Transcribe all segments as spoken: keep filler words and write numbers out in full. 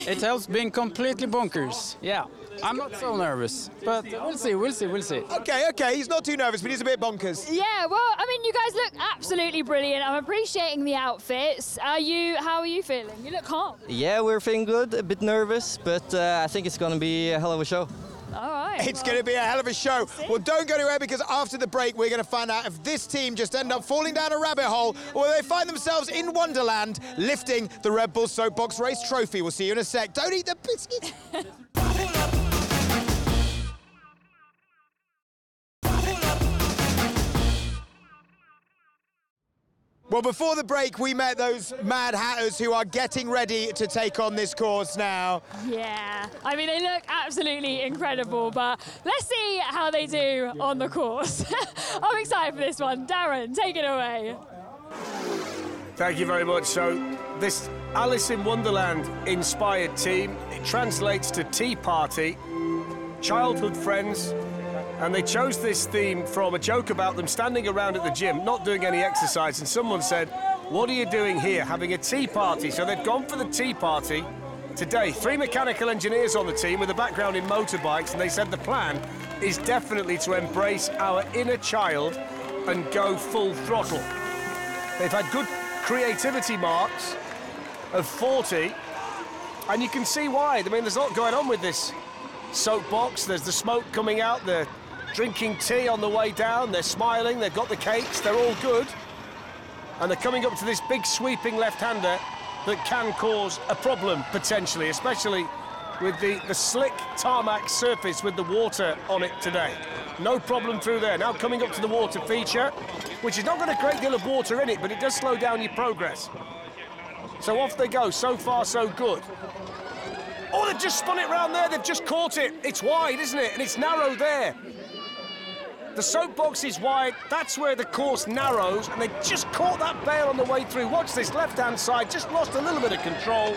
It helps being completely bonkers. Yeah, I'm not so nervous, but we'll see, we'll see, we'll see. Okay, okay, he's not too nervous, but he's a bit bonkers. Yeah, well, I mean, you guys look absolutely brilliant. I'm appreciating the outfits. Are you? How are you feeling? You look calm. Yeah, we're feeling good. A bit nervous, but uh, I think it's going to be a hell of a show. All right. It's well, going to be a hell of a show. Well, don't go anywhere, because after the break, we're going to find out if this team just end up falling down a rabbit hole or they find themselves in Wonderland lifting the Red Bull Soapbox Race trophy. We'll see you in a sec. Don't eat the biscuits. Well, before the break, we met those Mad Hatters who are getting ready to take on this course now. Yeah, I mean, they look absolutely incredible, but let's see how they do on the course. I'm excited for this one. Darren, take it away. Thank you very much. So, this Alice in Wonderland inspired team, it translates to Tea Party, childhood friends, and they chose this theme from a joke about them standing around at the gym, not doing any exercise, and someone said, "What are you doing here, having a tea party?" So they've gone for the tea party today. Three mechanical engineers on the team with a background in motorbikes, and they said the plan is definitely to embrace our inner child and go full throttle. They've had good creativity marks of forty, and you can see why. I mean, there's a lot going on with this soapbox. There's the smoke coming out, they're drinking tea on the way down, they're smiling, they've got the cakes, they're all good. And they're coming up to this big sweeping left-hander that can cause a problem, potentially, especially with the, the slick tarmac surface with the water on it today. No problem through there. Now coming up to the water feature, which has not got a great deal of water in it, but it does slow down your progress. So off they go. So far, so good. Oh, they've just spun it round there. They've just caught it. It's wide, isn't it? And it's narrow there. The soapbox is wide. That's where the course narrows, and they just caught that bale on the way through. Watch this left-hand side. Just lost a little bit of control.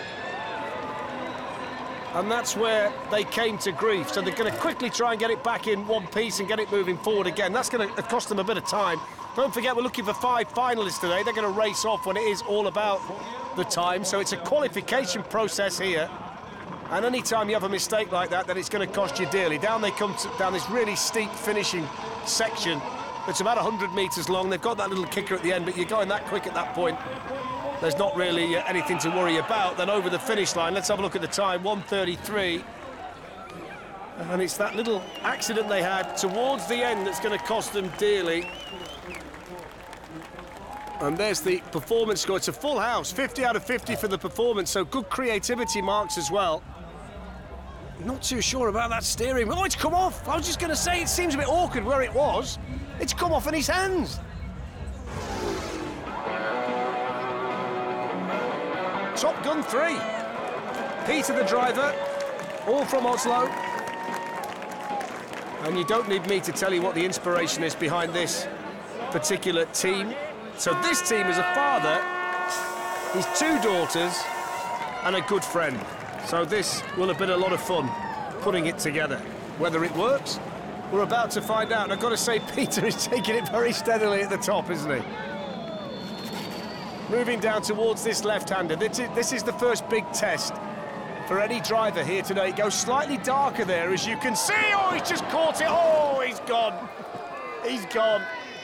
And that's where they came to grief. So they're going to quickly try and get it back in one piece and get it moving forward again. That's going to cost them a bit of time. Don't forget, we're looking for five finalists today. They're going to race off when it is all about the time. So it's a qualification process here. And any time you have a mistake like that, then it's going to cost you dearly. Down they come to, down this really steep finishing section that's about one hundred metres long. They've got that little kicker at the end, but you're going that quick at that point. There's not really uh, anything to worry about. Then over the finish line, let's have a look at the time, one thirty-three. And it's that little accident they had towards the end that's going to cost them dearly. And there's the performance score. It's a full house, fifty out of fifty for the performance, so good creativity marks as well. Not too sure about that steering. Oh, it's come off. I was just going to say, it seems a bit awkward where it was. It's come off in his hands. Top Gun three. Peter the driver, all from Oslo. And you don't need me to tell you what the inspiration is behind this particular team. So this team is a father, his two daughters, and a good friend. So this will have been a lot of fun putting it together. Whether it works, we're about to find out. And I've got to say, Peter is taking it very steadily at the top, isn't he? Moving down towards this left-hander. This is the first big test for any driver here today. It goes slightly darker there, as you can see. Oh, he's just caught it. Oh, he's gone. He's gone.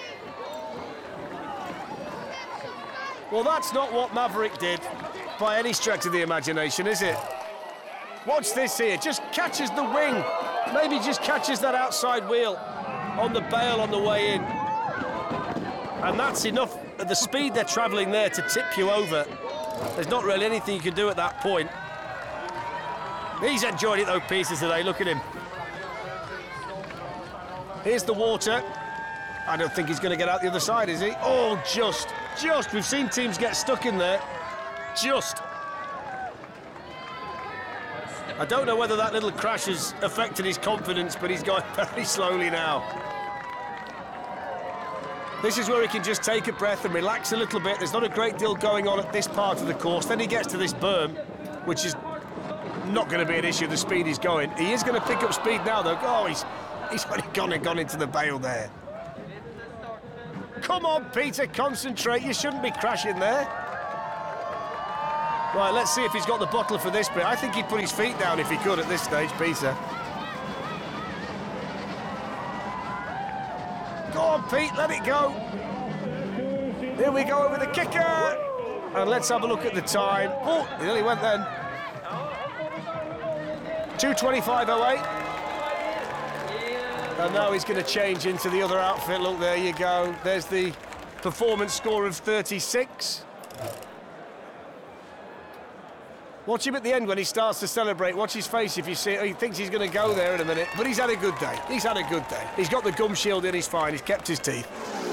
Well, that's not what Maverick did by any stretch of the imagination, is it? Watch this here, just catches the wing. Maybe just catches that outside wheel on the bale on the way in. And that's enough at the speed they're travelling there to tip you over. There's not really anything you can do at that point. He's enjoyed it, though, pieces today. Look at him. Here's the water. I don't think he's going to get out the other side, is he? Oh, just, just. We've seen teams get stuck in there. Just. I don't know whether that little crash has affected his confidence, but he's going very slowly now. This is where he can just take a breath and relax a little bit. There's not a great deal going on at this part of the course. Then he gets to this berm, which is not going to be an issue, the speed he's going. He is going to pick up speed now, though. Oh, he's, he's already gone and gone into the bale there. Come on, Peter, concentrate. You shouldn't be crashing there. Right, let's see if he's got the bottle for this bit. I think he'd put his feet down if he could at this stage, Peter. Go on, Pete, let it go. Here we go over the kicker. And let's have a look at the time. Oh, he nearly went then. two twenty-five oh eight. And now he's going to change into the other outfit. Look, there you go. There's the performance score of thirty-six. Watch him at the end when he starts to celebrate. Watch his face if you see it. He thinks he's going to go there in a minute. But he's had a good day. He's had a good day. He's got the gum shield in, he's fine. He's kept his teeth.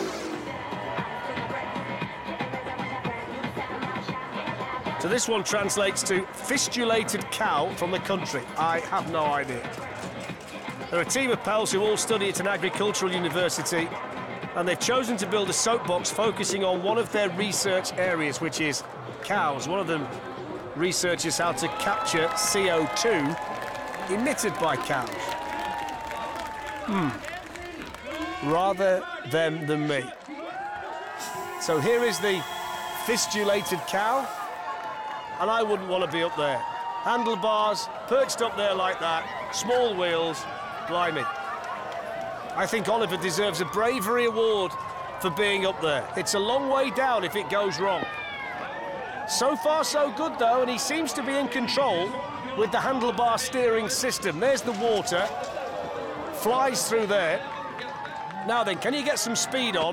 So this one translates to fistulated cow from the country. I have no idea. They're a team of pals who all study at an agricultural university, and they've chosen to build a soapbox focusing on one of their research areas, which is cows. One of them researches how to capture C O two emitted by cows. Hmm. Rather them than me. So here is the fistulated cow, and I wouldn't want to be up there. Handlebars, perched up there like that, small wheels, blimey. I think Oliver deserves a bravery award for being up there. It's a long way down if it goes wrong. So far, so good, though, and he seems to be in control with the handlebar steering system. There's the water. Flies through there. Now then, can you get some speed on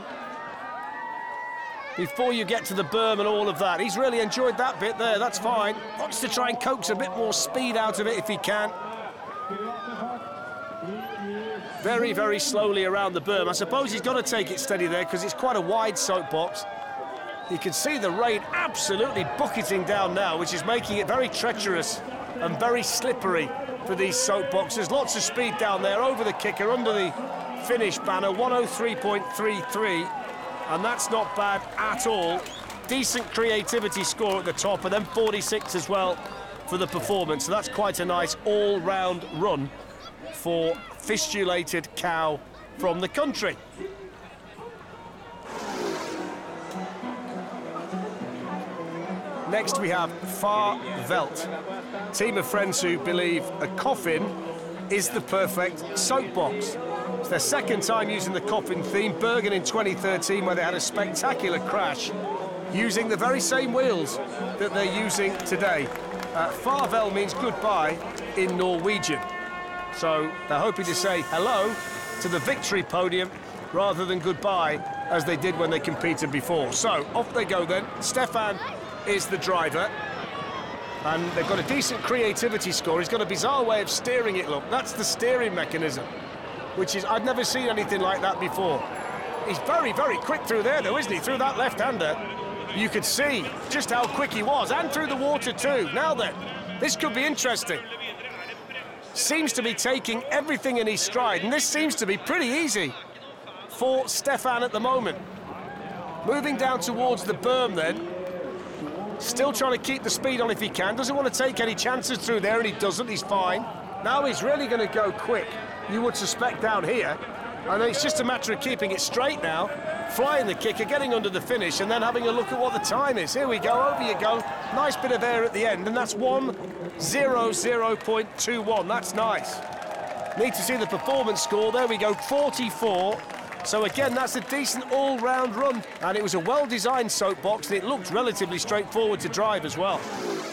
before you get to the berm and all of that? He's really enjoyed that bit there, that's fine. Wants to try and coax a bit more speed out of it if he can. Very, very slowly around the berm. I suppose he's got to take it steady there because it's quite a wide soapbox. You can see the rain absolutely bucketing down now, which is making it very treacherous and very slippery for these soapboxes. Lots of speed down there, over the kicker, under the finish banner, one oh three point three three, and that's not bad at all. Decent creativity score at the top, and then forty-six as well for the performance. So that's quite a nice all-round run for fistulated cow from the country. Next we have Far Veld, team of friends who believe a coffin is the perfect soapbox. It's their second time using the coffin theme. Bergen in twenty thirteen, where they had a spectacular crash using the very same wheels that they're using today. Uh, Farvel means goodbye in Norwegian. So they're hoping to say hello to the victory podium rather than goodbye as they did when they competed before. So off they go then. Stefan is the driver, and they've got a decent creativity score. He's got a bizarre way of steering it, look. That's the steering mechanism, which is, I've never seen anything like that before. He's very, very quick through there, though, isn't he? Through that left-hander. You could see just how quick he was, and through the water, too. Now then, this could be interesting. Seems to be taking everything in his stride, and this seems to be pretty easy for Stefan at the moment. Moving down towards the berm, then. Still trying to keep the speed on if he can. Doesn't want to take any chances through there, and he doesn't. He's fine. Now he's really going to go quick, you would suspect, down here. And it's just a matter of keeping it straight now, flying the kicker, getting under the finish, and then having a look at what the time is. Here we go, over you go. Nice bit of air at the end, and that's one hundred point two one. That's nice. Need to see the performance score. There we go, forty-four. So again, that's a decent all-round run, and it was a well-designed soapbox, and it looked relatively straightforward to drive as well.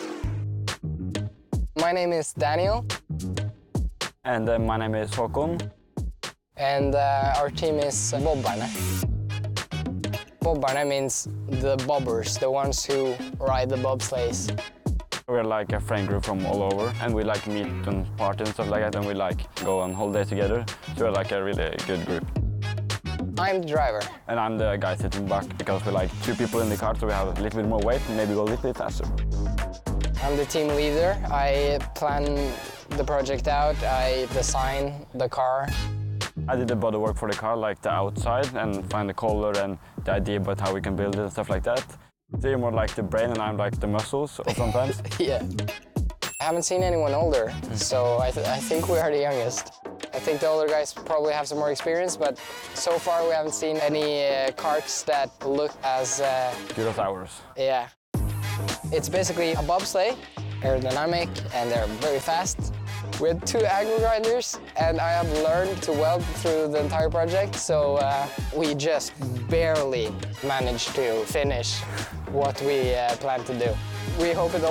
My name is Daniel. And uh, my name is Håkon. And uh, our team is Bobberne. Bobberne means the bobbers, the ones who ride the bobsleighs. We're like a friend group from all over, and we like meet on parties and stuff like that, and we like go on holiday together. So we're like a really good group. I'm the driver. And I'm the guy sitting back because we're like two people in the car, so we have a little bit more weight and maybe go a little bit faster. I'm the team leader. I plan the project out. I design the car. I did the body work for the car, like the outside, and find the color and the idea about how we can build it and stuff like that. So you're more like the brain and I'm like the muscles sometimes. Yeah. I haven't seen anyone older, so I, th I think we are the youngest. I think the older guys probably have some more experience, but so far we haven't seen any uh, carts that look as... Uh, Good as ours. Yeah. It's basically a bobsleigh, aerodynamic, and they're very fast. We had two aggro grinders, and I have learned to weld through the entire project, so uh, we just barely managed to finish what we uh, planned to do. We hope it all